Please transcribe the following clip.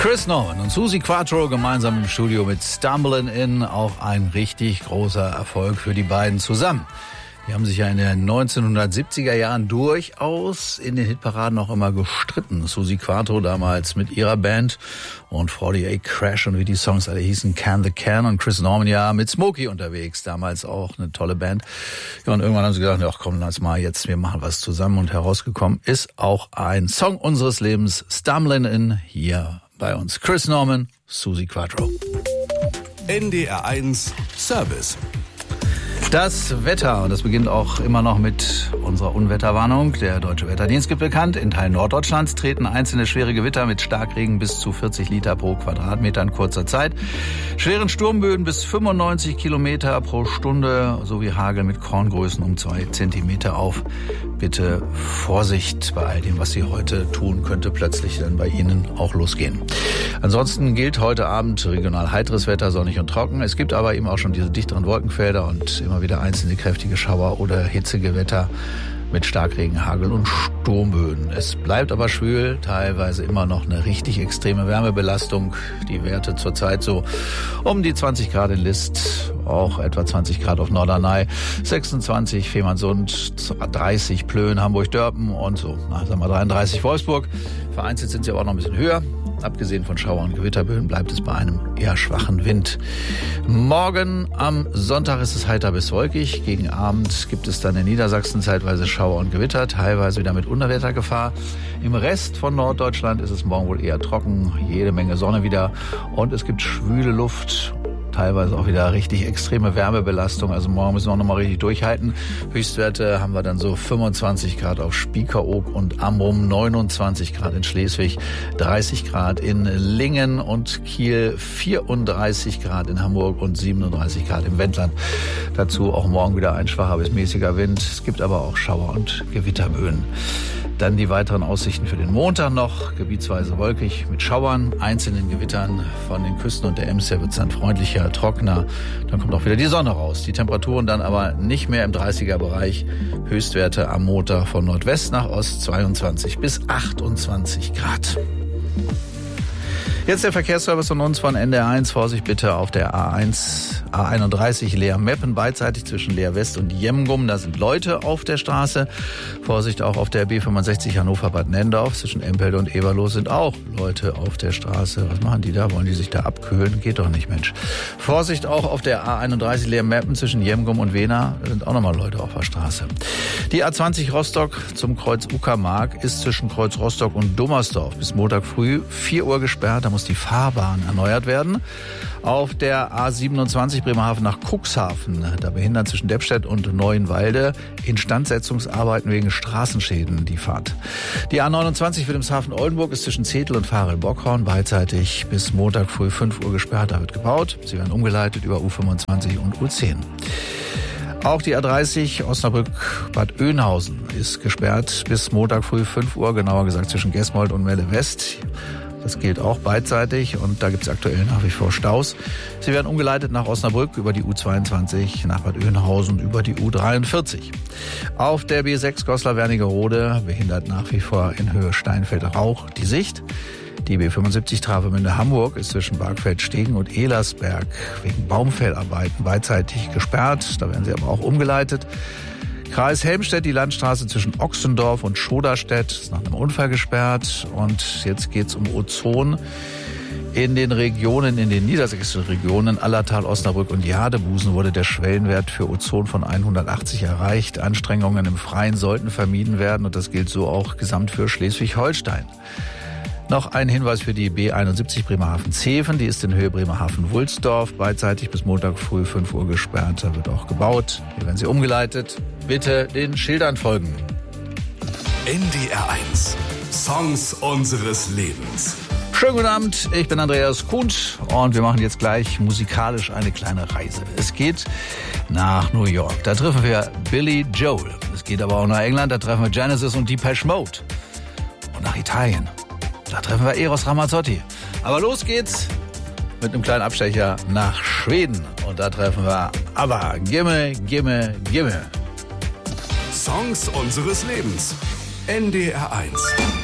Chris Norman und Suzi Quatro gemeinsam im Studio mit Stumbling In, auch ein richtig großer Erfolg für die beiden zusammen. Die haben sich ja in den 1970er Jahren durchaus in den Hitparaden auch immer gestritten. Suzi Quatro damals mit ihrer Band und 48 Crash und wie die Songs alle hießen, Can the Can, und Chris Norman ja mit Smokey unterwegs, damals auch eine tolle Band. Ja, und irgendwann haben sie gesagt, ach komm, lass mal jetzt, wir machen was zusammen, und herausgekommen ist auch ein Song unseres Lebens, Stumbling In, hier bei uns. Chris Norman, Suzi Quatro. NDR 1 Service. Das Wetter, und das beginnt auch immer noch mit unserer Unwetterwarnung. Der Deutsche Wetterdienst gibt bekannt, in Teilen Norddeutschlands treten einzelne schwere Gewitter mit Starkregen bis zu 40 Liter pro Quadratmeter in kurzer Zeit, schweren Sturmböen bis 95 Kilometer pro Stunde sowie Hagel mit Korngrößen um 2 Zentimeter auf. Bitte Vorsicht bei all dem, was Sie heute tun, könnte plötzlich dann bei Ihnen auch losgehen. Ansonsten gilt heute Abend regional heiteres Wetter, sonnig und trocken. Es gibt aber eben auch schon diese dichteren Wolkenfelder und immer wieder einzelne kräftige Schauer oder Hitzegewitter mit Starkregen, Hagel und Sturmböen. Es bleibt aber schwül, teilweise immer noch eine richtig extreme Wärmebelastung. Die Werte zurzeit so um die 20 Grad in List, auch etwa 20 Grad auf Norderney, 26 Fehmarnsund, 30 Plön, Hamburg-Dörpen und so, sagen wir 33 Wolfsburg. Vereinzelt sind sie aber auch noch ein bisschen höher. Abgesehen von Schauer- und Gewitterböen bleibt es bei einem eher schwachen Wind. Morgen am Sonntag ist es heiter bis wolkig. Gegen Abend gibt es dann in Niedersachsen zeitweise Schauer und Gewitter, teilweise wieder mit Unwettergefahr. Im Rest von Norddeutschland ist es morgen wohl eher trocken, jede Menge Sonne wieder, und es gibt schwüle Luft. Teilweise auch wieder richtig extreme Wärmebelastung. Also morgen müssen wir auch nochmal richtig durchhalten. Höchstwerte haben wir dann so 25 Grad auf Spiekeroog und Amrum, 29 Grad in Schleswig, 30 Grad in Lingen und Kiel, 34 Grad in Hamburg und 37 Grad im Wendland. Dazu auch morgen wieder ein schwacher bis mäßiger Wind. Es gibt aber auch Schauer- und Gewitterböen. Dann die weiteren Aussichten für den Montag noch. Gebietsweise wolkig mit Schauern, einzelnen Gewittern. Von den Küsten und der Ems her wird es dann freundlicher, trockener. Dann kommt auch wieder die Sonne raus. Die Temperaturen dann aber nicht mehr im 30er-Bereich. Höchstwerte am Montag von Nordwest nach Ost 22 bis 28 Grad. Jetzt der Verkehrsservice von uns von NDR 1. Vorsicht bitte auf der A31 Leer-Meppen, beidseitig zwischen Leer West und Jemgum. Da sind Leute auf der Straße. Vorsicht auch auf der B65 Hannover-Bad Nendorf. Zwischen Empelde und Eberloh sind auch Leute auf der Straße. Was machen die da? Wollen die sich da abkühlen? Geht doch nicht, Mensch. Vorsicht auch auf der A31 Leer-Meppen zwischen Jemgum und Wena. Da sind auch nochmal Leute auf der Straße. Die A20 Rostock zum Kreuz Uckermark ist zwischen Kreuz Rostock und Dummersdorf bis Montag früh 4 Uhr gesperrt. Da muss die Fahrbahn erneuert werden. Auf der A27 Bremerhaven nach Cuxhaven, da behindern zwischen Deppstedt und Neuenwalde Instandsetzungsarbeiten wegen Straßenschäden die Fahrt. Die A29 Wilhelmshaven-Oldenburg ist zwischen Zetel und Varel-Bockhorn beidseitig bis Montag früh 5 Uhr gesperrt. Da wird gebaut. Sie werden umgeleitet über U25 und U10. Auch die A30 Osnabrück-Bad Oeynhausen ist gesperrt bis Montag früh 5 Uhr, genauer gesagt zwischen Gesmold und Melle West. Das gilt auch beidseitig und da gibt es aktuell nach wie vor Staus. Sie werden umgeleitet nach Osnabrück über die U22, nach Bad Oeynhausen über die U43. Auf der B6 Goslar-Wernigerode behindert nach wie vor in Höhe Steinfeld-Rauch die Sicht. Die B75 Travemünde Hamburg ist zwischen Bargfeld-Stegen und Ehlersberg wegen Baumfällarbeiten beidseitig gesperrt. Da werden sie aber auch umgeleitet. Kreis Helmstedt, die Landstraße zwischen Ochsendorf und Schoderstedt ist nach einem Unfall gesperrt. Und jetzt geht's um Ozon. In den Regionen, in den niedersächsischen Regionen Allertal, Osnabrück und Jadebusen wurde der Schwellenwert für Ozon von 180 erreicht. Anstrengungen im Freien sollten vermieden werden und das gilt so auch gesamt für Schleswig-Holstein. Noch ein Hinweis für die B71 Bremerhaven-Zeven. Die ist in Höhe Bremerhaven-Wulsdorf beidseitig bis Montag früh 5 Uhr gesperrt. Da wird auch gebaut. Hier werden sie umgeleitet. Bitte den Schildern folgen. NDR 1. Songs unseres Lebens. Schönen guten Abend, ich bin Andreas Kuhnt und wir machen jetzt gleich musikalisch eine kleine Reise. Es geht nach New York. Da treffen wir Billy Joel. Es geht aber auch nach England. Da treffen wir Genesis und Depeche Mode. Und nach Italien. Da treffen wir Eros Ramazzotti. Aber los geht's mit einem kleinen Abstecher nach Schweden. Und da treffen wir ABBA. Gimme, gimme, gimme. Songs unseres Lebens. NDR 1.